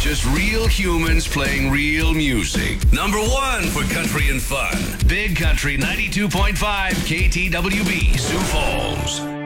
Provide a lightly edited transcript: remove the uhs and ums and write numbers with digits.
Just real humans playing real music. Number one for country and fun. Big Country 92.5 KTWB, Sioux Falls.